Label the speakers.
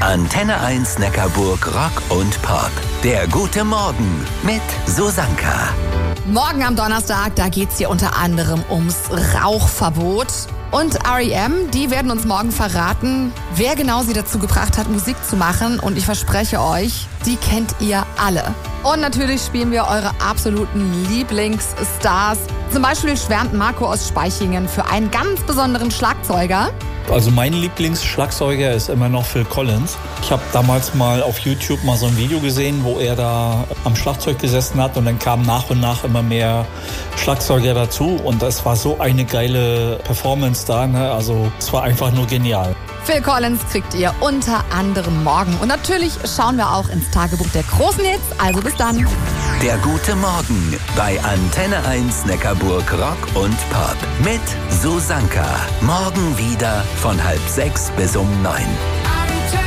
Speaker 1: Antenne 1 Neckarburg Rock und Pop. Der gute Morgen mit Susanka.
Speaker 2: Morgen am Donnerstag, da geht's hier unter anderem ums Rauchverbot. Und R.E.M., die werden uns morgen verraten, wer genau sie dazu gebracht hat, Musik zu machen. Und ich verspreche euch, die kennt ihr alle. Und natürlich spielen wir eure absoluten Lieblingsstars. Zum Beispiel schwärmt Marco aus Spaichingen für einen ganz besonderen Schlagzeuger.
Speaker 3: Also mein Lieblingsschlagzeuger ist immer noch Phil Collins. Ich habe damals mal auf YouTube mal so ein Video gesehen, wo er da am Schlagzeug gesessen hat und dann kamen nach und nach immer mehr Schlagzeuger dazu und das war so eine geile Performance da, ne? Also es war einfach nur genial.
Speaker 2: Phil Collins kriegt ihr unter anderem morgen. Und natürlich schauen wir auch ins Tagebuch der großen Hits. Also bis dann.
Speaker 1: Der gute Morgen bei Antenne 1 Neckarburg Rock und Pop mit Susanka. Morgen wieder von 5:30 bis um 9.